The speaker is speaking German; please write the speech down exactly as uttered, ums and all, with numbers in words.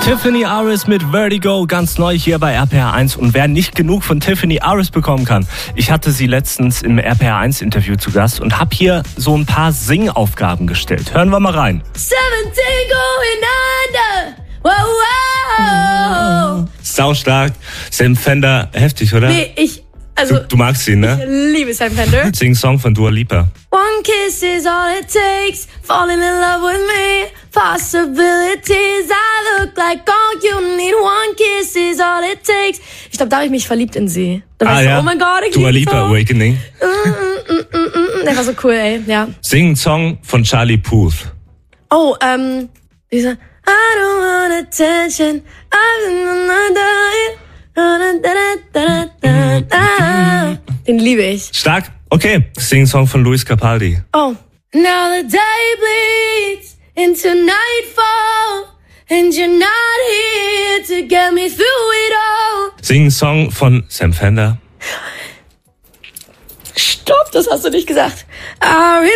Tiffany Aris mit Vertigo, ganz neu hier bei R P R eins. Und wer nicht genug von Tiffany Aris bekommen kann, ich hatte sie letztens im R P R eins Interview zu Gast und habe hier so ein paar Singaufgaben gestellt. Hören wir mal rein. seventeen going under. Wow, wow. Sau stark. Sam Fender, heftig, oder? Nee, ich, also, Du, du magst ihn, ne? ich liebe Sam Fender. Sing einen Song von Dua Lipa. One kiss is all it takes, falling in love with me, possibilities, I look like all you need, one kiss is all it takes. Ich glaube, da habe ich mich verliebt in sie. Da war Ah ich so, ja, oh mein Gott, ich Dua liebe Lipa, Song. Awakening. Mm, mm, mm, mm, mm. Der war so cool, ey, ja. Sing einen Song von Charlie Puth. Oh, ähm, dieser I don't want attention, I'm den liebe ich. Stark. Okay, sing einen Song von Luis Capaldi. Oh. Now the day bleeds into nightfall, and you're not here to get me through it all. Sing einen Song von Sam Fender. Stopp, das hast du nicht gesagt. I